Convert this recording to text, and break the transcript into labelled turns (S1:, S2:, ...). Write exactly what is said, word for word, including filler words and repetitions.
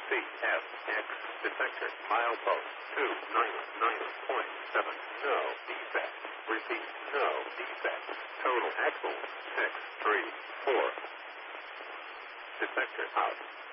S1: C F X. Detector. Milepost two nine nine point seven. No defect. Repeat. No defect. Total axle six three four. Detector out.